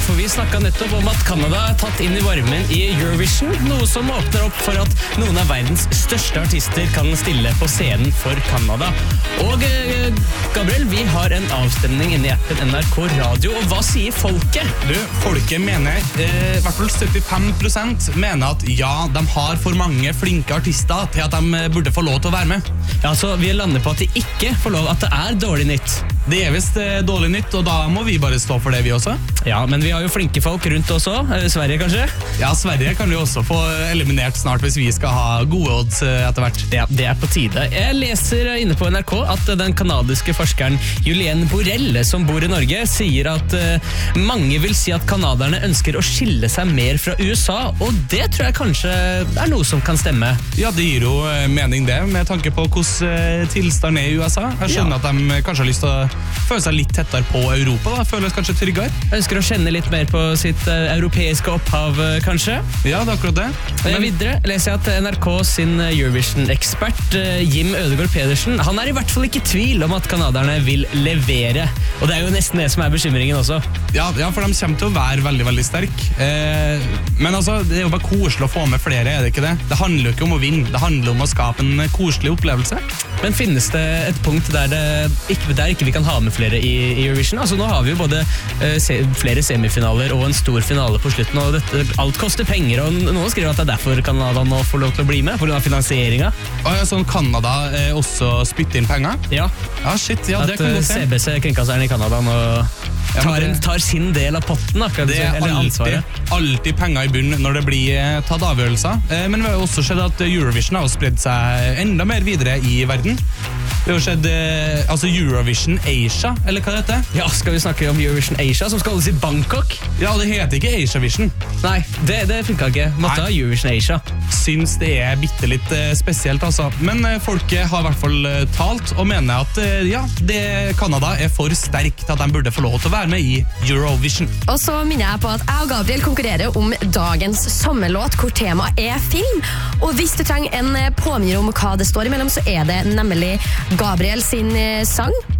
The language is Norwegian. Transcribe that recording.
for vi snakket nettopp om at Canada tatt inn i varmen i Eurovision, noe som åpner opp for at noen av verdens største artister kan stille på scenen for Canada. Og Gabriel, vi har en avstemning inne i appen NRK Radio, og hva sier folket? Folket mener, i hvert fall 75% mener at ja, de har for mange flinke artister til at de burde få lov til å være med. Ja, så vi lander på at de ikke får lov, at det er dårlig nytt. Det er vist dårlig nytt, og da må vi bare stå for det vi også. Ja, men vi har jo flinke folk rundt oss også. Sverige kanskje? Ja, Sverige kan vi også få eliminert snart hvis vi skal ha gode odds etter hvert. Ja, det er på tide. Jeg leser inne på NRK at den kanadiske forskeren Julien Borrell, som bor i Norge, sier at mange vil si at kanaderne ønsker å skille seg mer fra USA, og det tror jeg kanskje er noe som kan stemme. Ja, det gir jo mening det, med tanke på hvordan tilstanden er i USA. Jeg skjønner at de kanskje har lyst til å føle seg litt tettere på Europa, da. Føles kanskje tryggere. Ønsker å kjenne litt mer på sitt europeiske opphav, kanskje? Ja, det er akkurat det. Men videre leser jeg at NRK sin Eurovision-ekspert Jim Ødegaard Pedersen, han er i hvert fall ikke i tvil om at kanaderne vil levere. Og det er jo nesten det som er bekymringen også. Ja, for de kommer til å være veldig, veldig sterke. Men altså, det er jo bare koselig å få med flere, er det ikke det? Det handler jo ikke om å vinne, det handler om å skape en koselig opplevelse. Men finnes det et punkt der ikke vi kan ha med flere i Eurovision? Altså nå har vi jo både flere semifinaler og en stor finale på slutten, og alt koster penger, og noen skriver at det er derfor Canada nå får lov til å bli med, på grunn av finansieringen. Ja, sånn Canada også spytter inn penger? Ja. Ja, shit, ja, det kan gå til. At CBC, kringkasteren i Canada, nå tar sin del av potten, akkurat, eller ansvaret. Alltid penger i bunn når det blir tatt avgjørelser, men vi har jo også sett at Eurovision har spredd seg enda mer videre i verden. Det har skjedd Eurovision Asia, eller hva det heter? Ja, skal vi snakke om Eurovision Asia, som skal holdes i Bangkok? Ja, det heter ikke Asiavision. Nei, det funket ikke. Måtte ha Eurovision Asia. Syns det er bitte litt spesielt, altså. Men folket har i hvert fall talt og mener at Canada er for sterk til at de burde få lov til å være med i Eurovision. Og så minner jeg på at jeg og Gabriel konkurrerer om dagens sommerlåt, hvor temaet er film. Og hvis du trenger en påminner om hva det står imellom, så er det nemlig Gabriel sin sang